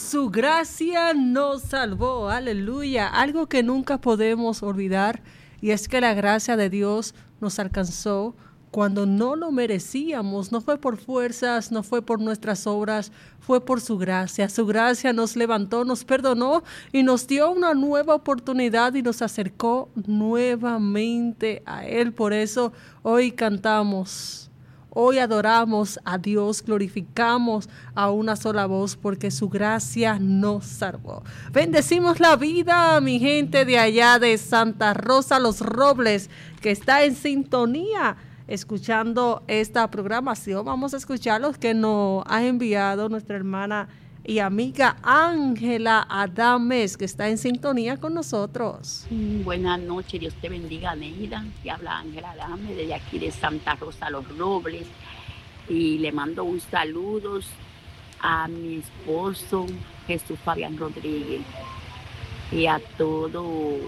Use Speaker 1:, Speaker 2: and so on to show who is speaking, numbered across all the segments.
Speaker 1: su gracia nos salvó, aleluya. Algo que nunca podemos olvidar, y es que la gracia de Dios nos alcanzó cuando no lo merecíamos. No fue por fuerzas, no fue por nuestras obras, fue por su gracia. Su gracia nos levantó, nos perdonó y nos dio una nueva oportunidad y nos acercó nuevamente a Él. Por eso hoy cantamos. Hoy adoramos a Dios, glorificamos a una sola voz porque su gracia nos salvó. Bendecimos la vida, mi gente de allá de Santa Rosa Los Robles, que está en sintonía escuchando esta programación. Vamos a escuchar los que nos ha enviado nuestra hermana y amiga Ángela Adames, que está en sintonía con nosotros.
Speaker 2: Buenas noches, Dios te bendiga, Neida. Te habla Ángela Adames desde aquí de Santa Rosa Los Robles. Y le mando un saludo a mi esposo Jesús Fabián Rodríguez y a todos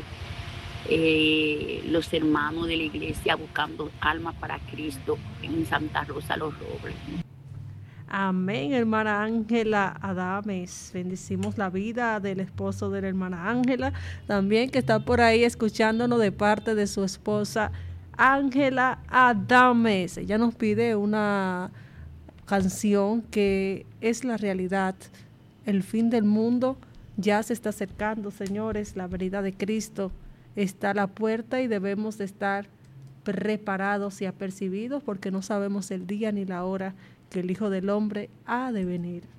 Speaker 2: los hermanos de la iglesia buscando almas para Cristo en Santa Rosa Los Robles.
Speaker 1: Amén, hermana Ángela Adames. Bendecimos la vida del esposo de la hermana Ángela, también que está por ahí escuchándonos de parte de su esposa Ángela Adames. Ella nos pide una canción que es la realidad. El fin del mundo ya se está acercando, señores. La venida de Cristo está a la puerta y debemos de estar preparados y apercibidos porque no sabemos el día ni la hora que el Hijo del Hombre ha de venir.